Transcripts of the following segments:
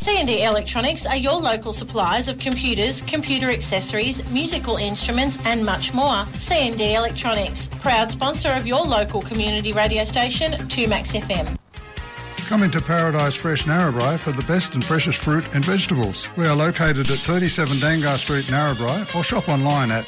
C&D Electronics are your local suppliers of computers, computer accessories, musical instruments and much more. C&D Electronics, proud sponsor of your local community radio station, 2Max FM. Come into Paradise Fresh Narrabri for the best and freshest fruit and vegetables. We are located at 37 Dangar Street, Narrabri, or shop online at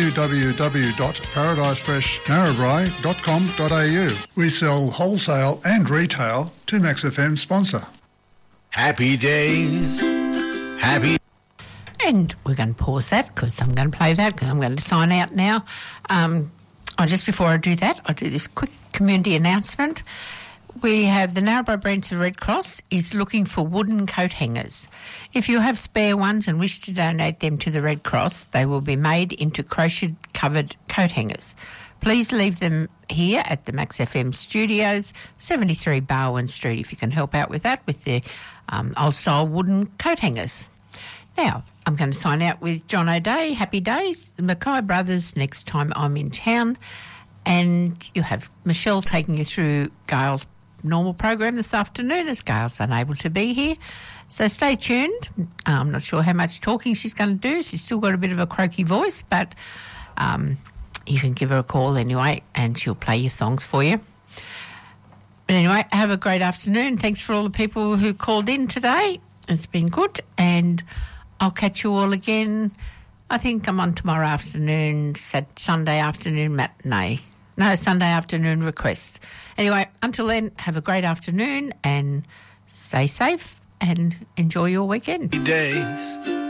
www.paradisefreshnarrabri.com.au. We sell wholesale and retail. 2Max FM sponsor. Happy days. Happy. And we're going to pause that because I'm going to play that because I'm going to sign out now. Just before I do that, I'll do this quick community announcement. We have the Narrabri branch of the Red Cross is looking for wooden coat hangers. If you have spare ones and wish to donate them to the Red Cross, they will be made into crochet-covered coat hangers. Please leave them here at the Max FM studios, 73 Barwon Street, if you can help out with that, with the old-style wooden coat hangers. Now, I'm going to sign out with John O'Day. Happy days. The Mackay Brothers next time I'm in town. And you have Michelle taking you through Gail's normal program this afternoon as Gail's unable to be here. So stay tuned. I'm not sure how much talking she's going to do. She's still got a bit of a croaky voice, but you can give her a call anyway and she'll play your songs for you. But anyway, have a great afternoon. Thanks for all the people who called in today. It's been good. And I'll catch you all again. I think I'm on tomorrow afternoon, Sunday afternoon matinee. No, Sunday afternoon request. Anyway, until then, have a great afternoon and stay safe and enjoy your weekend. Days.